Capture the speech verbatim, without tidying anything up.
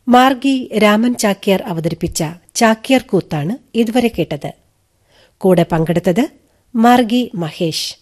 മാർഗി രാമൻ ചാക്യാർ അവതരിപ്പിച്ച ചാക്യാർ കൂത്താണ് ഇതുവരെ കേട്ടത്. കൂടെ പങ്കെടുത്തത് മാർഗി മഹേഷ്.